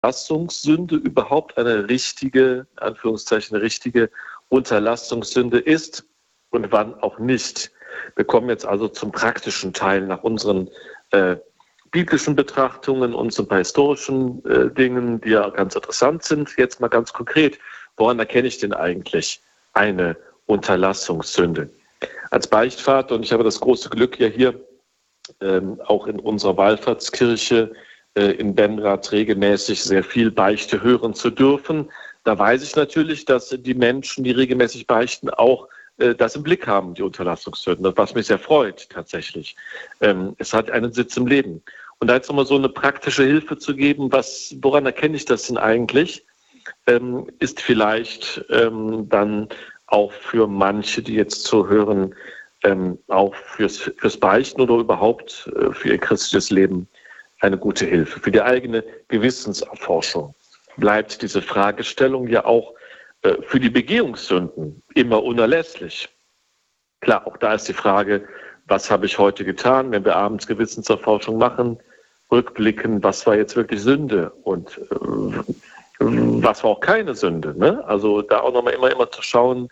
Unterlassungssünde überhaupt eine richtige, in Anführungszeichen, eine richtige Unterlassungssünde ist und wann auch nicht. Wir kommen jetzt also zum praktischen Teil nach unseren biblischen Betrachtungen und ein paar historischen Dingen, die ja ganz interessant sind. Jetzt mal ganz konkret, woran erkenne ich denn eigentlich eine Unterlassungssünde? Als Beichtvater, und ich habe das große Glück ja hier auch in unserer Wallfahrtskirche in Benrath regelmäßig sehr viel Beichte hören zu dürfen. Da weiß ich natürlich, dass die Menschen, die regelmäßig beichten, auch das im Blick haben, die Unterlassungssünden, was mich sehr freut tatsächlich. Es hat einen Sitz im Leben. Und da jetzt nochmal so eine praktische Hilfe zu geben, woran erkenne ich das denn eigentlich, ist vielleicht dann auch für manche, die jetzt zuhören, auch fürs Beichten oder überhaupt für ihr christliches Leben eine gute Hilfe. Für die eigene Gewissenserforschung bleibt diese Fragestellung ja auch für die Begehungssünden immer unerlässlich. Klar, auch da ist die Frage, was habe ich heute getan, wenn wir abends Gewissenserforschung machen, rückblicken, was war jetzt wirklich Sünde und was war auch keine Sünde. Ne? Also da auch nochmal immer zu schauen,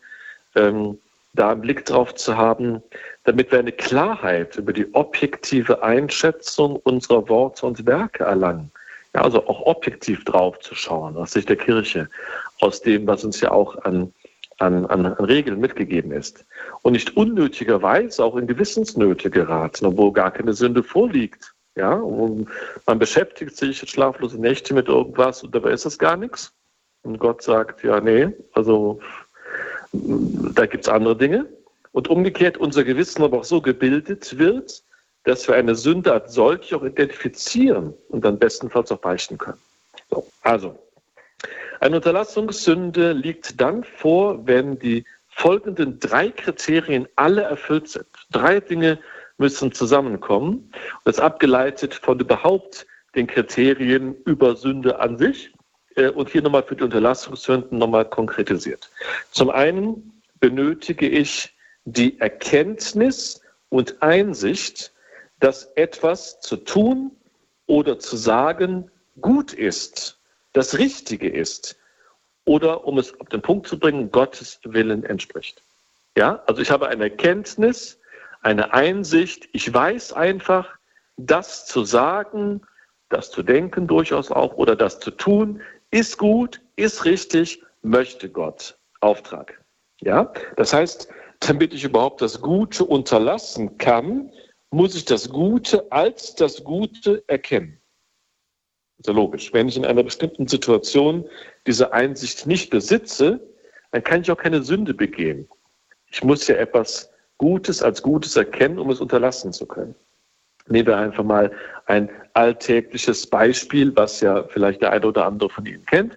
da einen Blick drauf zu haben, damit wir eine Klarheit über die objektive Einschätzung unserer Worte und Werke erlangen. Ja, also auch objektiv drauf zu schauen, aus Sicht der Kirche, aus dem, was uns ja auch an Regeln mitgegeben ist. Und nicht unnötigerweise auch in Gewissensnöte geraten, obwohl gar keine Sünde vorliegt. Ja, und man beschäftigt sich schlaflose Nächte mit irgendwas und dabei ist es gar nichts. Und Gott sagt, ja, nee, also da gibt es andere Dinge. Und umgekehrt unser Gewissen aber auch so gebildet wird, dass wir eine Sünde als solche auch identifizieren und dann bestenfalls auch beichten können. So, also, eine Unterlassungssünde liegt dann vor, wenn die folgenden 3 Kriterien alle erfüllt sind. 3 Dinge müssen zusammenkommen. Und das ist abgeleitet von überhaupt den Kriterien über Sünde an sich. Und hier nochmal für die Unterlassungssünden nochmal konkretisiert. Zum einen benötige ich die Erkenntnis und Einsicht, dass etwas zu tun oder zu sagen gut ist, das Richtige ist oder, um es auf den Punkt zu bringen, Gottes Willen entspricht. Ja, also ich habe eine Erkenntnis, eine Einsicht, ich weiß einfach, das zu sagen, das zu denken durchaus auch oder das zu tun, ist gut, ist richtig, möchte Gott. Auftrag. Ja, das heißt, damit ich überhaupt das Gute unterlassen kann, muss ich das Gute als das Gute erkennen. Das ist ja logisch. Wenn ich in einer bestimmten Situation diese Einsicht nicht besitze, dann kann ich auch keine Sünde begehen. Ich muss ja etwas Gutes als Gutes erkennen, um es unterlassen zu können. Nehmen wir einfach mal ein alltägliches Beispiel, was ja vielleicht der eine oder andere von Ihnen kennt,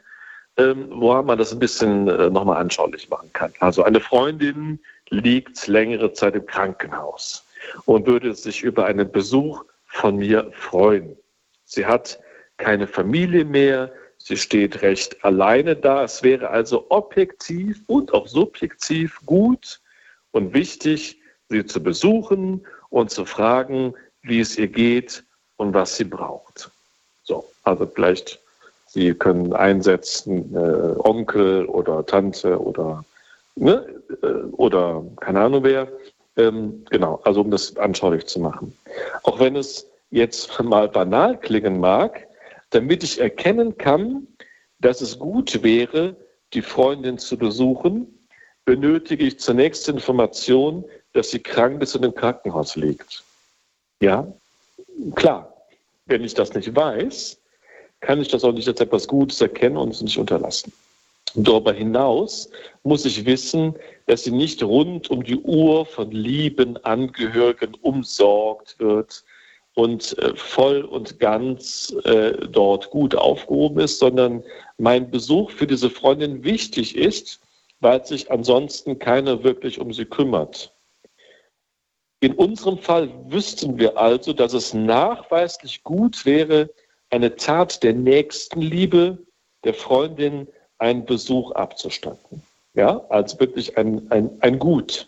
wo man das ein bisschen nochmal anschaulich machen kann. Also eine Freundin liegt längere Zeit im Krankenhaus und würde sich über einen Besuch von mir freuen. Sie hat keine Familie mehr, sie steht recht alleine da. Es wäre also objektiv und auch subjektiv gut und wichtig, sie zu besuchen und zu fragen, wie es ihr geht und was sie braucht. So, also vielleicht, Sie können einsetzen, Onkel oder Tante oder keine Ahnung wer. Genau, also um das anschaulich zu machen. Auch wenn es jetzt mal banal klingen mag, damit ich erkennen kann, dass es gut wäre, die Freundin zu besuchen, benötige ich zunächst Information, dass sie krank ist und im Krankenhaus liegt. Ja, klar. Wenn ich das nicht weiß, kann ich das auch nicht als etwas Gutes erkennen und es nicht unterlassen. Darüber hinaus muss ich wissen, dass sie nicht rund um die Uhr von lieben Angehörigen umsorgt wird und voll und ganz dort gut aufgehoben ist, sondern mein Besuch für diese Freundin wichtig ist, weil sich ansonsten keiner wirklich um sie kümmert. In unserem Fall wüssten wir also, dass es nachweislich gut wäre, eine Tat der Nächstenliebe der Freundin einen Besuch abzustatten. Ja, also wirklich ein Gut,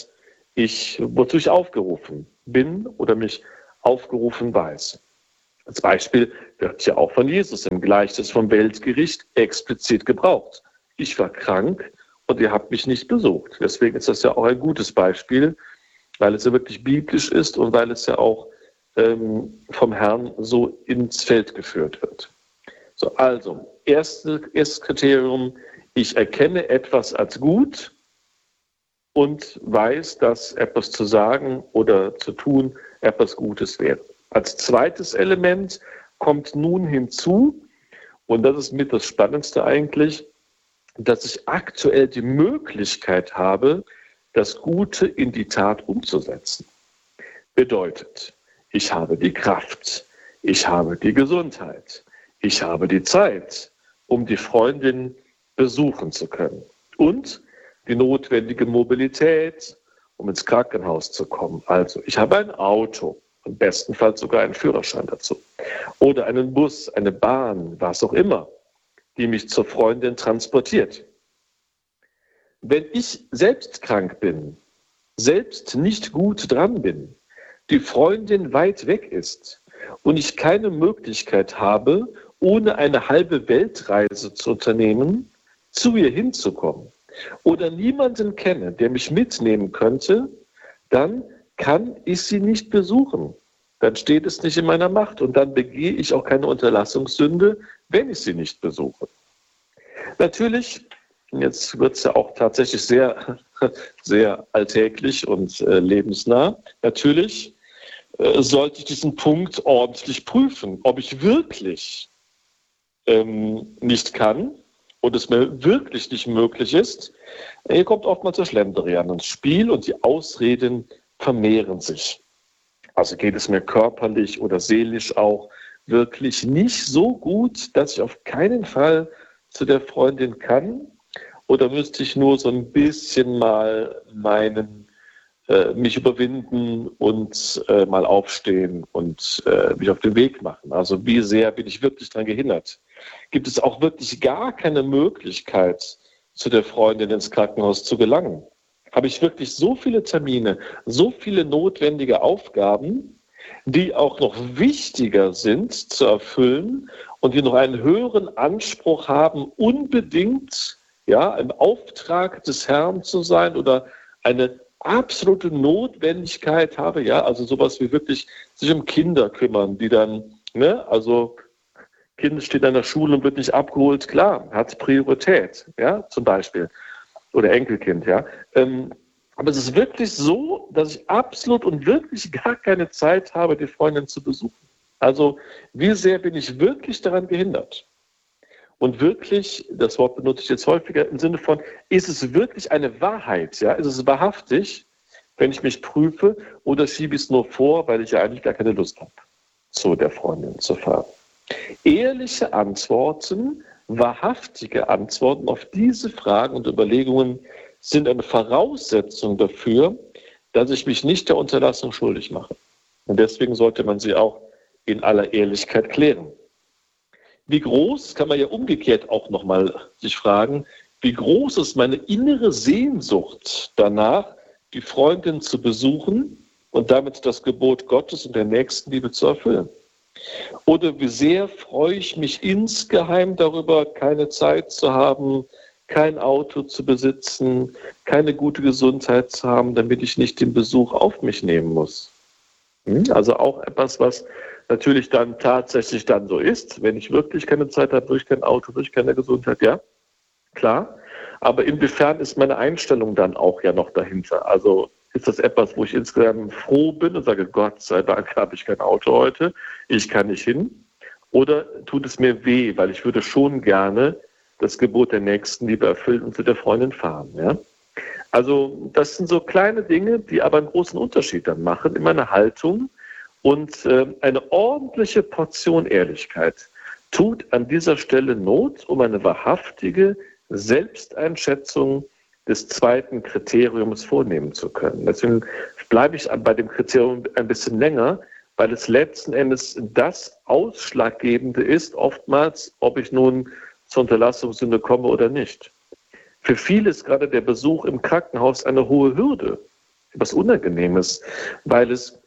wozu ich aufgerufen bin oder mich aufgerufen weiß. Als Beispiel wird ja auch von Jesus im Gleichnis vom Weltgericht explizit gebraucht. Ich war krank und ihr habt mich nicht besucht. Deswegen ist das ja auch ein gutes Beispiel, weil es ja wirklich biblisch ist und weil es ja auch vom Herrn so ins Feld geführt wird. So, also, erstes Kriterium, ich erkenne etwas als gut und weiß, dass etwas zu sagen oder zu tun etwas Gutes wäre. Als zweites Element kommt nun hinzu, und das ist mit das Spannendste eigentlich, dass ich aktuell die Möglichkeit habe, das Gute in die Tat umzusetzen. Bedeutet, ich habe die Kraft, ich habe die Gesundheit, ich habe die Zeit, um die Freundin besuchen zu können und die notwendige Mobilität, um ins Krankenhaus zu kommen. Also, ich habe ein Auto, im besten Fall sogar einen Führerschein dazu. Oder einen Bus, eine Bahn, was auch immer, die mich zur Freundin transportiert. Wenn ich selbst krank bin, selbst nicht gut dran bin, die Freundin weit weg ist und ich keine Möglichkeit habe, ohne eine halbe Weltreise zu unternehmen, zu ihr hinzukommen oder niemanden kenne, der mich mitnehmen könnte, dann kann ich sie nicht besuchen. Dann steht es nicht in meiner Macht und dann begehe ich auch keine Unterlassungssünde, wenn ich sie nicht besuche. Natürlich, jetzt wird es ja auch tatsächlich sehr, sehr alltäglich und lebensnah, natürlich sollte ich diesen Punkt ordentlich prüfen, ob ich wirklich nicht kann und es mir wirklich nicht möglich ist. Hier kommt oftmals der Schlendrian ins Spiel und die Ausreden vermehren sich. Also geht es mir körperlich oder seelisch auch wirklich nicht so gut, dass ich auf keinen Fall zu der Freundin kann? Oder müsste ich nur so ein bisschen mal mich überwinden und mal aufstehen und mich auf den Weg machen? Also wie sehr bin ich wirklich daran gehindert? Gibt es auch wirklich gar keine Möglichkeit, zu der Freundin ins Krankenhaus zu gelangen? Habe ich wirklich so viele Termine, so viele notwendige Aufgaben, die auch noch wichtiger sind zu erfüllen und die noch einen höheren Anspruch haben, unbedingt im Auftrag des Herrn zu sein oder eine absolute Notwendigkeit habe, also sowas wie wirklich sich um Kinder kümmern, die dann, also Kind steht an der Schule und wird nicht abgeholt, klar, hat Priorität, zum Beispiel. Oder Enkelkind, aber es ist wirklich so, dass ich absolut und wirklich gar keine Zeit habe, die Freundin zu besuchen. Also wie sehr bin ich wirklich daran gehindert? Und wirklich, das Wort benutze ich jetzt häufiger im Sinne von, ist es wirklich eine Wahrheit? Ist es wahrhaftig, wenn ich mich prüfe, oder schiebe ich es nur vor, weil ich ja eigentlich gar keine Lust habe, zu der Freundin zu fahren? Ehrliche Antworten, wahrhaftige Antworten auf diese Fragen und Überlegungen sind eine Voraussetzung dafür, dass ich mich nicht der Unterlassung schuldig mache. Und deswegen sollte man sie auch in aller Ehrlichkeit klären. Wie groß, kann man ja umgekehrt auch nochmal sich fragen, wie groß ist meine innere Sehnsucht danach, die Freundin zu besuchen und damit das Gebot Gottes und der Nächstenliebe zu erfüllen? Oder wie sehr freue ich mich insgeheim darüber, keine Zeit zu haben, kein Auto zu besitzen, keine gute Gesundheit zu haben, damit ich nicht den Besuch auf mich nehmen muss. Also auch etwas, was natürlich dann tatsächlich dann so ist, wenn ich wirklich keine Zeit habe, durch kein Auto, durch keine Gesundheit, klar. Aber inwiefern ist meine Einstellung dann auch noch dahinter? Also ist das etwas, wo ich insgesamt froh bin und sage, Gott sei Dank habe ich kein Auto heute, ich kann nicht hin? Oder tut es mir weh, weil ich würde schon gerne das Gebot der Nächstenliebe erfüllen und zu der Freundin fahren? Also das sind so kleine Dinge, die aber einen großen Unterschied dann machen in meiner Haltung. Und eine ordentliche Portion Ehrlichkeit tut an dieser Stelle Not, um eine wahrhaftige Selbsteinschätzung des zweiten Kriteriums vornehmen zu können. Deswegen bleibe ich bei dem Kriterium ein bisschen länger, weil es letzten Endes das Ausschlaggebende ist, oftmals, ob ich nun zur Unterlassungssünde komme oder nicht. Für viele ist gerade der Besuch im Krankenhaus eine hohe Hürde, etwas Unangenehmes, weil es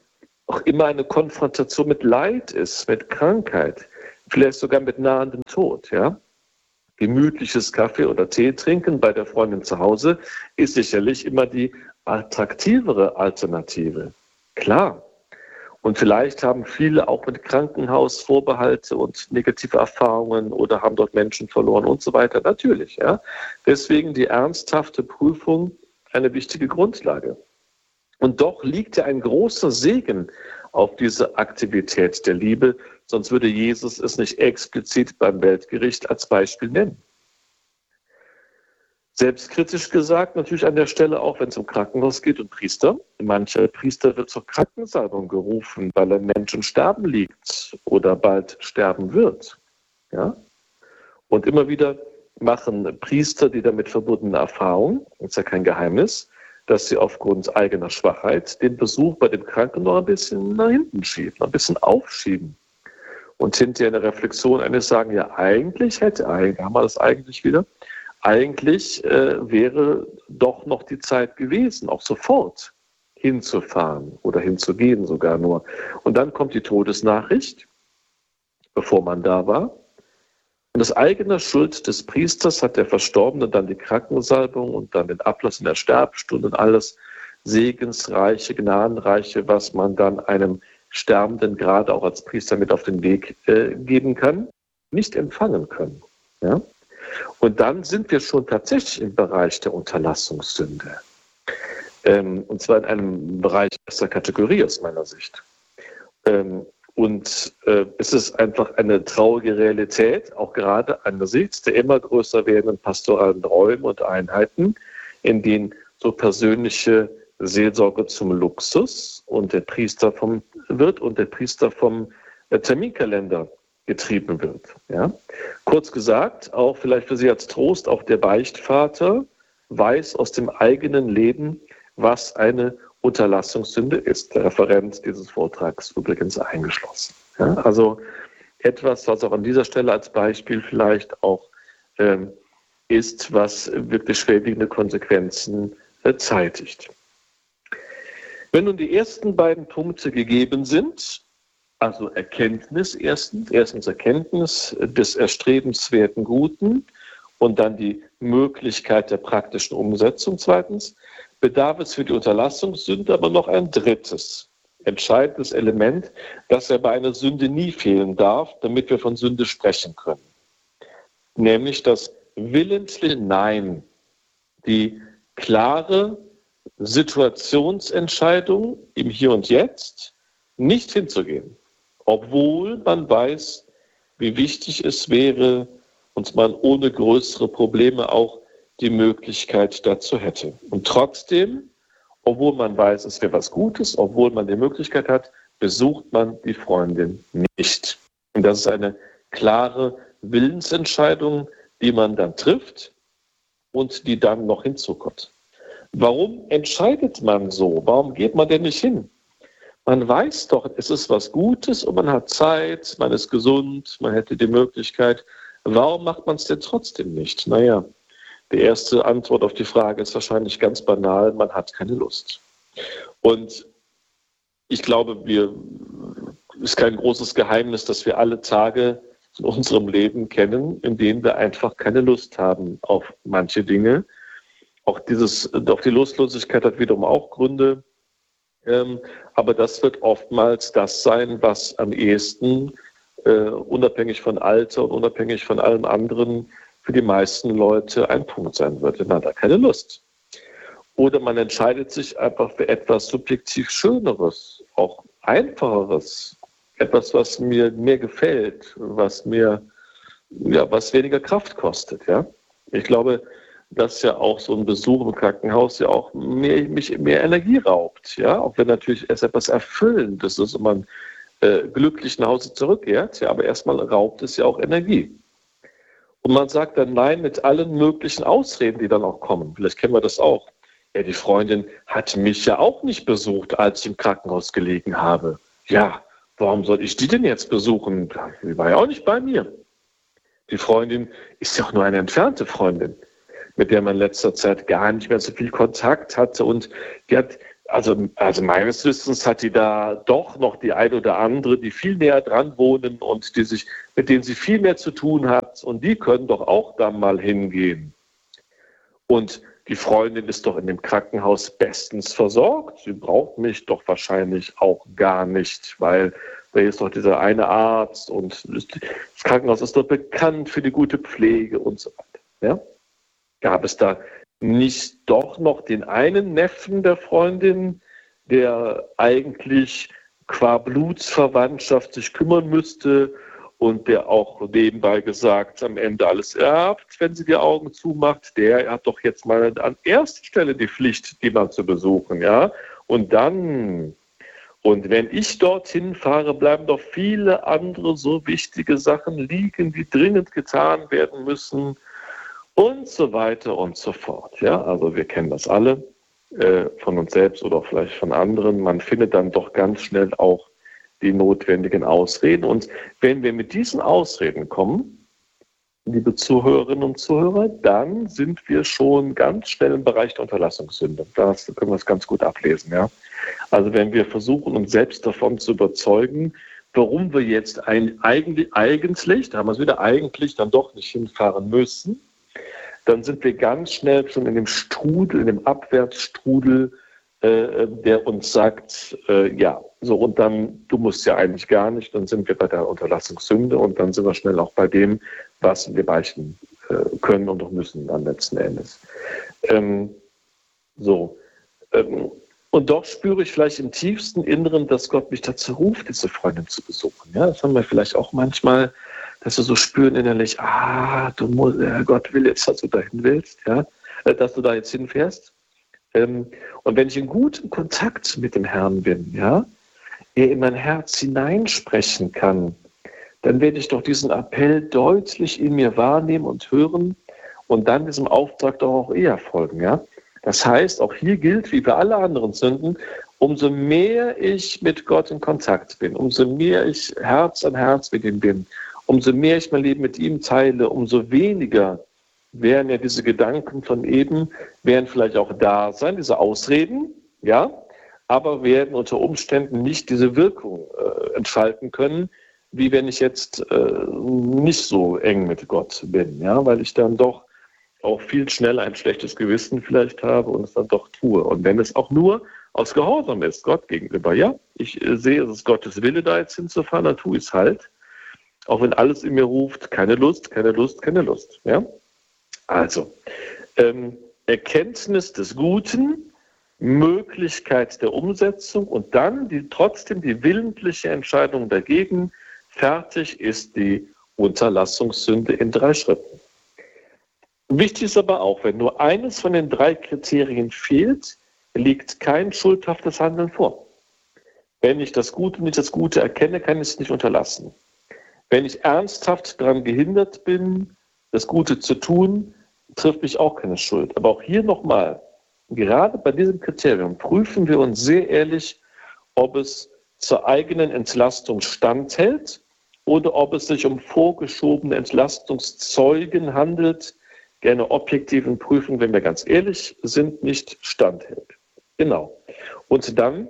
auch immer eine Konfrontation mit Leid ist, mit Krankheit, vielleicht sogar mit nahendem Tod, ja. Gemütliches Kaffee oder Tee trinken bei der Freundin zu Hause ist sicherlich immer die attraktivere Alternative. Klar. Und vielleicht haben viele auch mit Krankenhaus Vorbehalte und negative Erfahrungen oder haben dort Menschen verloren und so weiter. Natürlich, ja. Deswegen die ernsthafte Prüfung eine wichtige Grundlage. Und doch liegt ja ein großer Segen auf diese Aktivität der Liebe, sonst würde Jesus es nicht explizit beim Weltgericht als Beispiel nennen. Selbstkritisch gesagt, natürlich an der Stelle auch, wenn es um Krankenhaus geht und Priester. Mancher Priester wird zur Krankensalbung gerufen, weil ein Mensch im Sterben liegt oder bald sterben wird. Ja? Und immer wieder machen Priester die damit verbundene Erfahrung, das ist ja kein Geheimnis, dass sie aufgrund eigener Schwachheit den Besuch bei dem Kranken noch ein bisschen nach hinten schieben, ein bisschen aufschieben. Und hinterher in der Reflexion eines sagen, ja eigentlich haben wir das eigentlich wieder, eigentlich wäre doch noch die Zeit gewesen, auch sofort hinzufahren oder hinzugehen sogar nur. Und dann kommt die Todesnachricht, bevor man da war. Und aus eigener Schuld des Priesters hat der Verstorbene dann die Krankensalbung und dann den Ablass in der Sterbestunde und alles Segensreiche, Gnadenreiche, was man dann einem Sterbenden gerade auch als Priester mit auf den Weg geben kann, nicht empfangen können. Ja? Und dann sind wir schon tatsächlich im Bereich der Unterlassungssünde. Und zwar in einem Bereich erster Kategorie aus meiner Sicht. Und es ist einfach eine traurige Realität, auch gerade angesichts der immer größer werdenden pastoralen Räume und Einheiten, in denen so persönliche Seelsorge zum Luxus und der Priester vom Terminkalender getrieben wird. Ja? Kurz gesagt, auch vielleicht für Sie als Trost, auch der Beichtvater weiß aus dem eigenen Leben, was eine Unterlassungssünde ist. Der Referent dieses Vortrags übrigens eingeschlossen. Ja? Also etwas, was auch an dieser Stelle als Beispiel vielleicht auch ist, was wirklich schwerwiegende Konsequenzen zeitigt. Wenn nun die ersten beiden Punkte gegeben sind, also Erkenntnis erstens Erkenntnis des erstrebenswerten Guten und dann die Möglichkeit der praktischen Umsetzung zweitens, bedarf es für die Unterlassungssünde aber noch ein drittes, entscheidendes Element, das ja bei einer Sünde nie fehlen darf, damit wir von Sünde sprechen können. Nämlich das willentliche Nein, die klare Situationsentscheidung im Hier und Jetzt, nicht hinzugehen, obwohl man weiß, wie wichtig es wäre und man ohne größere Probleme auch die Möglichkeit dazu hätte. Und trotzdem, obwohl man weiß, es wäre was Gutes, obwohl man die Möglichkeit hat, besucht man die Freundin nicht. Und das ist eine klare Willensentscheidung, die man dann trifft und die dann noch hinzukommt. Warum entscheidet man so? Warum geht man denn nicht hin? Man weiß doch, es ist was Gutes und man hat Zeit, man ist gesund, man hätte die Möglichkeit. Warum macht man es denn trotzdem nicht? Naja, die erste Antwort auf die Frage ist wahrscheinlich ganz banal, man hat keine Lust. Und ich glaube, ist kein großes Geheimnis, dass wir alle Tage in unserem Leben kennen, in denen wir einfach keine Lust haben auf manche Dinge. Auch die Lustlosigkeit hat wiederum auch Gründe. Aber das wird oftmals das sein, was am ehesten, unabhängig von Alter und unabhängig von allem anderen, für die meisten Leute ein Punkt sein wird. Man hat da keine Lust. Oder man entscheidet sich einfach für etwas subjektiv Schöneres, auch Einfacheres, etwas, was mir mehr gefällt, was weniger Kraft kostet. Ja? Ich glaube, dass ja auch so ein Besuch im Krankenhaus ja auch mich mehr Energie raubt. Ja? Auch wenn natürlich es etwas Erfüllendes ist und man glücklich nach Hause zurückkehrt, ja, aber erstmal raubt es ja auch Energie. Und man sagt dann Nein mit allen möglichen Ausreden, die dann auch kommen. Vielleicht kennen wir das auch. Ja, die Freundin hat mich ja auch nicht besucht, als ich im Krankenhaus gelegen habe. Ja, warum soll ich die denn jetzt besuchen? Die war ja auch nicht bei mir. Die Freundin ist ja auch nur eine entfernte Freundin, mit der man in letzter Zeit gar nicht mehr so viel Kontakt hatte. Und die hat Also meines Wissens hat die da doch noch die eine oder andere, die viel näher dran wohnen und mit denen sie viel mehr zu tun hat. Und die können doch auch da mal hingehen. Und die Freundin ist doch in dem Krankenhaus bestens versorgt. Sie braucht mich doch wahrscheinlich auch gar nicht, weil da ist doch dieser eine Arzt und das Krankenhaus ist doch bekannt für die gute Pflege und so weiter. Ja? Gab es da nicht doch noch den einen Neffen der Freundin, der eigentlich qua Blutsverwandtschaft sich kümmern müsste und der auch nebenbei gesagt am Ende alles erbt, wenn sie die Augen zumacht, der hat doch jetzt mal an erster Stelle die Pflicht, die mal zu besuchen, ja. Und wenn ich dorthin fahre, bleiben doch viele andere so wichtige Sachen liegen, die dringend getan werden müssen und so weiter und so fort. Ja, also wir kennen das alle von uns selbst oder vielleicht von anderen. Man findet dann doch ganz schnell auch die notwendigen Ausreden. Und wenn wir mit diesen Ausreden kommen, liebe Zuhörerinnen und Zuhörer, dann sind wir schon ganz schnell im Bereich der Unterlassungssünde. Da können wir es ganz gut ablesen. Ja? Also wenn wir versuchen, uns selbst davon zu überzeugen, warum wir jetzt eigentlich, da haben wir es wieder, eigentlich dann doch nicht hinfahren müssen, dann sind wir ganz schnell schon in dem Strudel, in dem Abwärtsstrudel, der uns sagt, und dann, du musst ja eigentlich gar nicht, dann sind wir bei der Unterlassungssünde und dann sind wir schnell auch bei dem, was wir beichten können und auch müssen am letzten Endes. Und doch spüre ich vielleicht im tiefsten Inneren, dass Gott mich dazu ruft, diese Freundin zu besuchen. Ja, das haben wir vielleicht auch manchmal, dass wir so spüren innerlich, Gott will jetzt, dass du dahin willst, ja, dass du da jetzt hinfährst. Und wenn ich in gutem Kontakt mit dem Herrn bin, ja, er in mein Herz hineinsprechen kann, dann werde ich doch diesen Appell deutlich in mir wahrnehmen und hören und dann diesem Auftrag doch auch eher folgen, ja. Das heißt, auch hier gilt, wie bei alle anderen Sünden, umso mehr ich mit Gott in Kontakt bin, umso mehr ich Herz an Herz mit ihm bin, umso mehr ich mein Leben mit ihm teile, umso weniger werden ja diese Gedanken von eben, werden vielleicht auch da sein, diese Ausreden, ja, aber werden unter Umständen nicht diese Wirkung entfalten können, wie wenn ich jetzt nicht so eng mit Gott bin, ja, weil ich dann doch auch viel schneller ein schlechtes Gewissen vielleicht habe und es dann doch tue. Und wenn es auch nur aus Gehorsam ist, Gott gegenüber, ja, ich sehe, es ist Gottes Wille, da jetzt hinzufahren, dann tue ich es halt. Auch wenn alles in mir ruft, keine Lust, keine Lust, keine Lust. Ja? Also, Erkenntnis des Guten, Möglichkeit der Umsetzung und dann trotzdem die willentliche Entscheidung dagegen. Fertig ist die Unterlassungssünde in 3 Schritten. Wichtig ist aber auch, wenn nur eines von den 3 Kriterien fehlt, liegt kein schuldhaftes Handeln vor. Wenn ich das Gute nicht das Gute erkenne, kann ich es nicht unterlassen. Wenn ich ernsthaft daran gehindert bin, das Gute zu tun, trifft mich auch keine Schuld. Aber auch hier nochmal, gerade bei diesem Kriterium prüfen wir uns sehr ehrlich, ob es zur eigenen Entlastung standhält oder ob es sich um vorgeschobene Entlastungszeugen handelt, die einer objektiven Prüfung, wenn wir ganz ehrlich sind, nicht standhält. Genau. Und dann,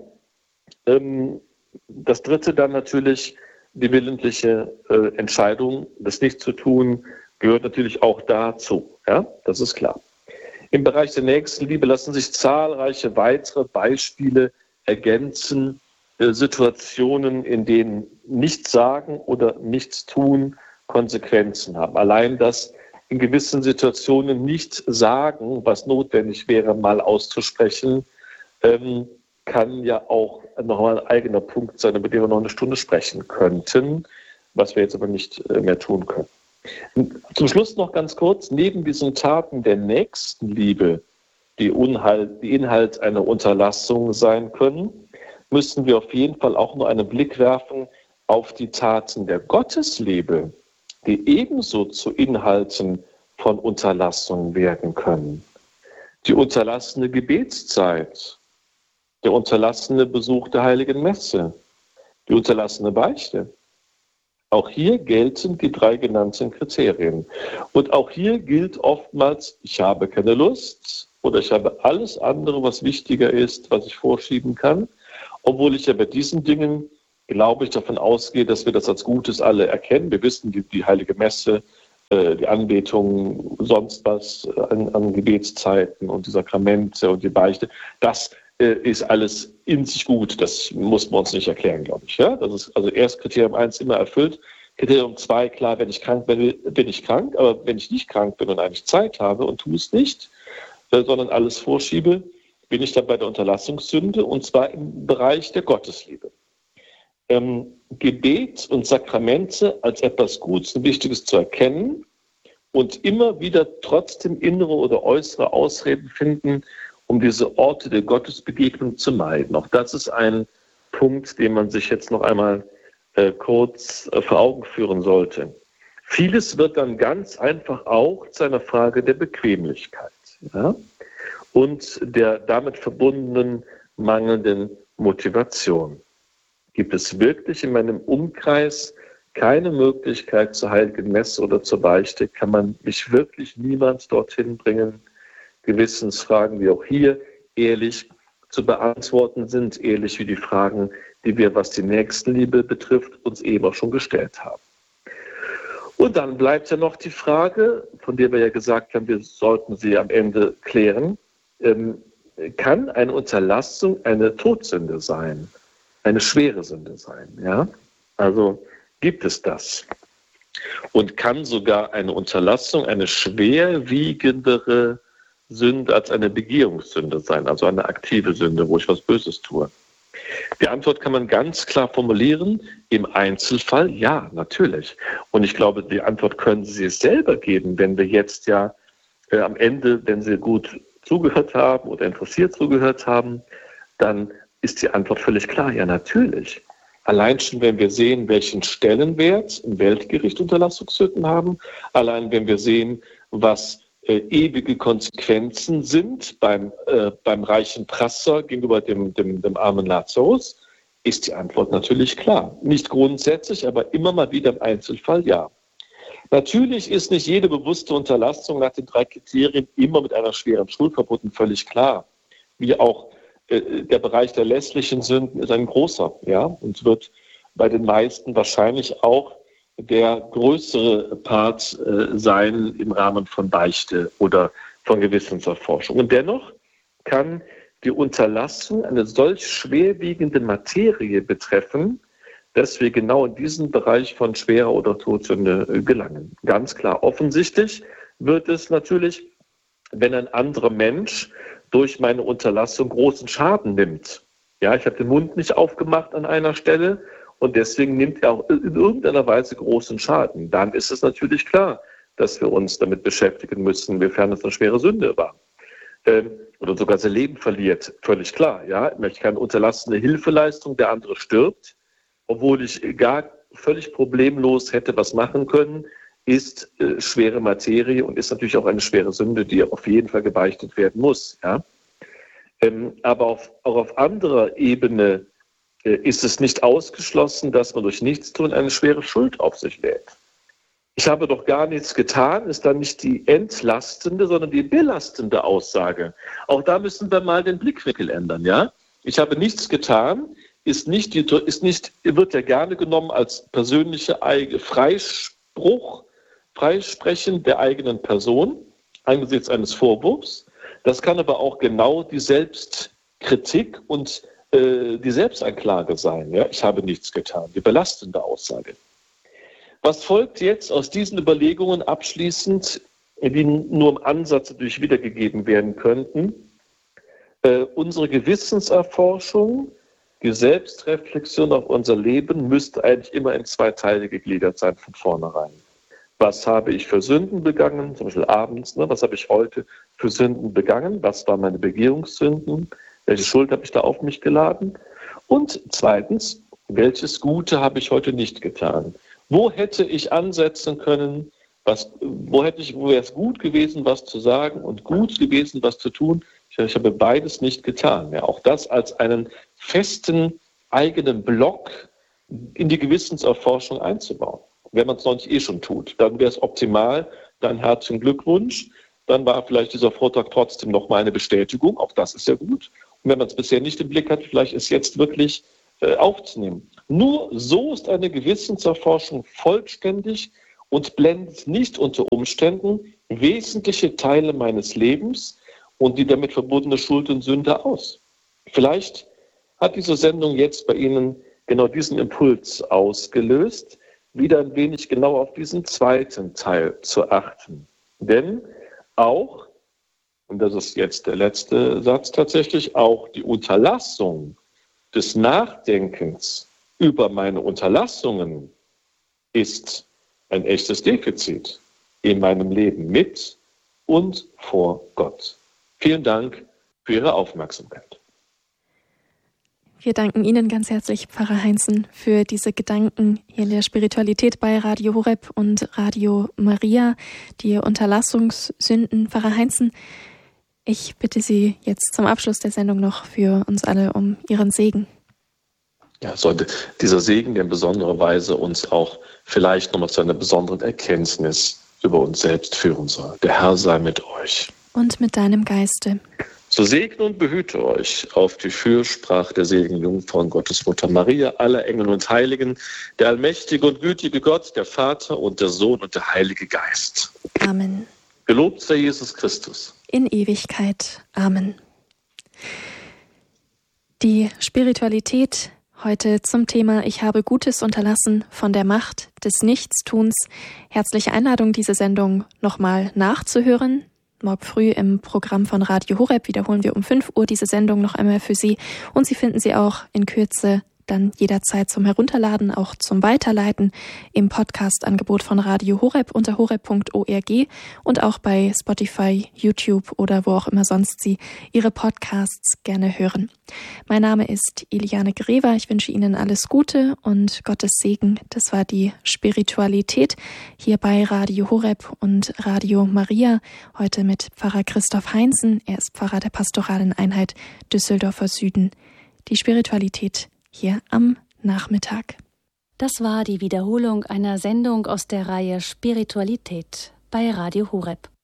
das Dritte dann natürlich, die willentliche Entscheidung, das nicht zu tun, gehört natürlich auch dazu. Ja, das ist klar. Im Bereich der Nächstenliebe lassen sich zahlreiche weitere Beispiele ergänzen, Situationen, in denen nichts sagen oder nichts tun Konsequenzen haben. Allein das in gewissen Situationen nicht sagen, was notwendig wäre, mal auszusprechen, kann ja auch nochmal ein eigener Punkt sein, über den wir noch eine Stunde sprechen könnten, was wir jetzt aber nicht mehr tun können. Zum Schluss noch ganz kurz, neben diesen Taten der Nächstenliebe, die Inhalt einer Unterlassung sein können, müssen wir auf jeden Fall auch nur einen Blick werfen auf die Taten der Gottesliebe, die ebenso zu Inhalten von Unterlassung werden können. Die unterlassene Gebetszeit, der unterlassene Besuch der Heiligen Messe, die unterlassene Beichte. Auch hier gelten die 3 genannten Kriterien. Und auch hier gilt oftmals, ich habe keine Lust oder ich habe alles andere, was wichtiger ist, was ich vorschieben kann, obwohl ich ja bei diesen Dingen, glaube ich, davon ausgehe, dass wir das als Gutes alle erkennen. Wir wissen, die Heilige Messe, die Anbetung, sonst was an Gebetszeiten und die Sakramente und die Beichte, das ist alles in sich gut. Das muss man uns nicht erklären, glaube ich. Ja? Das ist also erst Kriterium 1 immer erfüllt. Kriterium 2, klar, wenn ich krank bin, bin ich krank, aber wenn ich nicht krank bin und eigentlich Zeit habe und tue es nicht, sondern alles vorschiebe, bin ich dann bei der Unterlassungssünde, und zwar im Bereich der Gottesliebe. Gebet und Sakramente als etwas Gutes und Wichtiges zu erkennen und immer wieder trotzdem innere oder äußere Ausreden finden, um diese Orte der Gottesbegegnung zu meiden. Auch das ist ein Punkt, den man sich jetzt noch einmal kurz vor Augen führen sollte. Vieles wird dann ganz einfach auch zu einer Frage der Bequemlichkeit, ja? Und der damit verbundenen mangelnden Motivation. Gibt es wirklich in meinem Umkreis keine Möglichkeit zur Heiligen Messe oder zur Beichte? Kann man mich wirklich niemand dorthin bringen? Gewissensfragen, wie auch hier ehrlich zu beantworten sind, ähnlich wie die Fragen, die wir, was die Nächstenliebe betrifft, uns eben auch schon gestellt haben. Und dann bleibt ja noch die Frage, von der wir ja gesagt haben, wir sollten sie am Ende klären, kann eine Unterlassung eine Todsünde sein, eine schwere Sünde sein? Ja? Also gibt es das? Und kann sogar eine Unterlassung eine schwerwiegendere Sünde als eine Begehungssünde sein, also eine aktive Sünde, wo ich was Böses tue? Die Antwort kann man ganz klar formulieren, im Einzelfall ja, natürlich. Und ich glaube, die Antwort können Sie sich selber geben, wenn wir jetzt ja am Ende, wenn Sie gut zugehört haben oder interessiert zugehört haben, dann ist die Antwort völlig klar, ja natürlich. Allein schon, wenn wir sehen, welchen Stellenwert im Weltgericht Unterlassungssünden haben, allein wenn wir sehen, was ewige Konsequenzen sind beim reichen Prasser gegenüber dem armen Lazarus, ist die Antwort natürlich klar. Nicht grundsätzlich, aber immer mal wieder im Einzelfall ja. Natürlich ist nicht jede bewusste Unterlassung nach den 3 Kriterien immer mit einer schweren Schuld verbunden, völlig klar. Wie auch der Bereich der lässlichen Sünden ist ein großer, ja, und wird bei den meisten wahrscheinlich auch der größere Part sein im Rahmen von Beichte oder von Gewissenserforschung. Und dennoch kann die Unterlassung eine solch schwerwiegende Materie betreffen, dass wir genau in diesen Bereich von schwerer oder Todsünde gelangen. Ganz klar, offensichtlich wird es natürlich, wenn ein anderer Mensch durch meine Unterlassung großen Schaden nimmt. Ja, ich habe den Mund nicht aufgemacht an einer Stelle und deswegen nimmt er auch in irgendeiner Weise großen Schaden. Dann ist es natürlich klar, dass wir uns damit beschäftigen müssen, inwiefern es eine schwere Sünde war. Oder sogar sein Leben verliert, völlig klar. Ja, ich möchte keine unterlassene Hilfeleistung, der andere stirbt, obwohl ich gar völlig problemlos hätte was machen können, ist schwere Materie und ist natürlich auch eine schwere Sünde, die auf jeden Fall gebeichtet werden muss. Ja? Aber auch auf anderer Ebene ist es nicht ausgeschlossen, dass man durch Nichtstun eine schwere Schuld auf sich lädt. Ich habe doch gar nichts getan, ist dann nicht die entlastende, sondern die belastende Aussage. Auch da müssen wir mal den Blickwinkel ändern. Ja? Ich habe nichts getan, wird ja gerne genommen als persönliche Freisprechen der eigenen Person angesichts eines Vorwurfs. Das kann aber auch genau die Selbstkritik und die Selbstanklage sein. Ja? Ich habe nichts getan, die belastende Aussage. Was folgt jetzt aus diesen Überlegungen abschließend, die nur im Ansatz natürlich wiedergegeben werden könnten? Unsere Gewissenserforschung, die Selbstreflexion auf unser Leben müsste eigentlich immer in 2 Teile gegliedert sein von vornherein. Was habe ich für Sünden begangen, zum Beispiel abends, was habe ich heute für Sünden begangen, was waren meine Begehungssünden, welche Schuld habe ich da auf mich geladen? Und zweitens, welches Gute habe ich heute nicht getan? Wo hätte ich ansetzen können, wo wäre es gut gewesen, was zu sagen und gut gewesen, was zu tun? Ich habe beides nicht getan. Ja, auch das als einen festen eigenen Block in die Gewissenserforschung einzubauen. Wenn man es noch nicht schon tut, dann wäre es optimal, dann herzlichen Glückwunsch. dann war vielleicht dieser Vortrag trotzdem nochmal eine Bestätigung. Auch das ist ja gut. Und wenn man es bisher nicht im Blick hat, vielleicht ist jetzt wirklich aufzunehmen. Nur so ist eine Gewissenserforschung vollständig und blendet nicht unter Umständen wesentliche Teile meines Lebens und die damit verbundene Schuld und Sünde aus. Vielleicht hat diese Sendung jetzt bei Ihnen genau diesen Impuls ausgelöst, wieder ein wenig genauer auf diesen zweiten Teil zu achten. Denn auch, und das ist jetzt der letzte Satz tatsächlich, auch die Unterlassung des Nachdenkens über meine Unterlassungen ist ein echtes Defizit in meinem Leben mit und vor Gott. Vielen Dank für Ihre Aufmerksamkeit. Wir danken Ihnen ganz herzlich, Pfarrer Heinzen, für diese Gedanken hier in der Spiritualität bei Radio Horeb und Radio Maria, die Unterlassungssünden. Pfarrer Heinzen, ich bitte Sie jetzt zum Abschluss der Sendung noch für uns alle um Ihren Segen. Ja, sollte dieser Segen in besonderer Weise uns auch vielleicht nochmal zu einer besonderen Erkenntnis über uns selbst führen soll. Der Herr sei mit euch. Und mit deinem Geiste. So segne und behüte euch auf die Fürsprache der seligen Jungfrau und Gottesmutter Maria, aller Engel und Heiligen, der allmächtige und gütige Gott, der Vater und der Sohn und der Heilige Geist. Amen. Gelobt sei Jesus Christus. In Ewigkeit. Amen. Die Spiritualität heute zum Thema Ich habe Gutes unterlassen von der Macht des Nichtstuns. Herzliche Einladung, diese Sendung nochmal nachzuhören. Morgen früh im Programm von Radio Horeb wiederholen wir um 5 Uhr diese Sendung noch einmal für Sie. Und Sie finden sie auch in Kürze dann jederzeit zum Herunterladen, auch zum Weiterleiten im Podcast-Angebot von Radio Horeb unter horeb.org und auch bei Spotify, YouTube oder wo auch immer sonst Sie Ihre Podcasts gerne hören. Mein Name ist Iliane Grever. Ich wünsche Ihnen alles Gute und Gottes Segen. Das war die Spiritualität hier bei Radio Horeb und Radio Maria. Heute mit Pfarrer Christoph Heinzen. Er ist Pfarrer der Pastoralen Einheit Düsseldorfer Süden. Die Spiritualität hier am Nachmittag. Das war die Wiederholung einer Sendung aus der Reihe Spiritualität bei Radio Horeb.